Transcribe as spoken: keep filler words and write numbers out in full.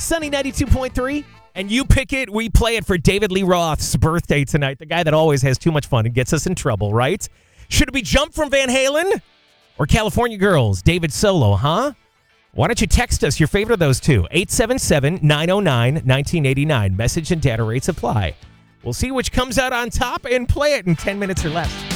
Sunny ninety-two point three. And you pick it, we play it for David Lee Roth's birthday tonight. The guy that always has too much fun and gets us in trouble, right? Should it be Jump from Van Halen or California Girls? David Solo, huh? Why don't you text us your favorite of those two? eight seven seven, nine oh nine, one nine eight nine. Message and data rates apply. We'll see which comes out on top and play it in ten minutes or less.